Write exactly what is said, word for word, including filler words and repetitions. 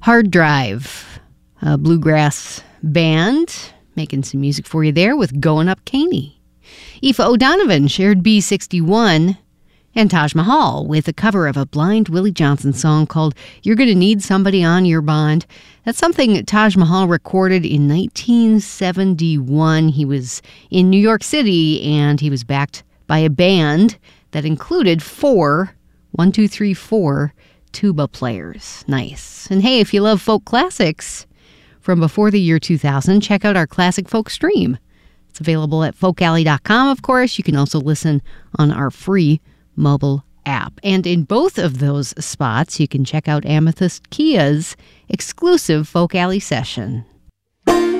Hard Drive, a bluegrass band, making some music for you there with Going Up Caney. Aoife O'Donovan shared B sixty-one, and Taj Mahal with a cover of a Blind Willie Johnson song called You're Gonna Need Somebody on Your Bond. That's something Taj Mahal recorded in nineteen seventy-one. He was in New York City, and he was backed by a band that included four, one, two, three, four tuba players. Nice. And hey, if you love folk classics from before the year two thousand, check out our Classic Folk stream. It's available at folk alley dot com, of course. You can also listen on our free mobile app. And in both of those spots, you can check out Amethyst Kia's exclusive Folk Alley session.